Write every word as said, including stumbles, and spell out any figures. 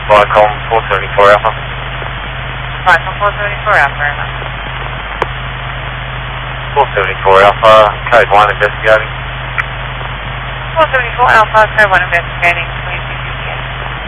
Viacom four seventy-four Alpha. Viacom four seventy-four Alpha, very much. four seventy-four Alpha, code one investigating. four seventy-four Alpha, code one investigating.